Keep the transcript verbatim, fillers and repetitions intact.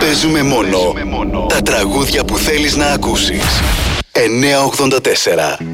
Παίζουμε μόνο τα τραγούδια που θέλεις να ακούσεις. εννιά ογδόντα τέσσερα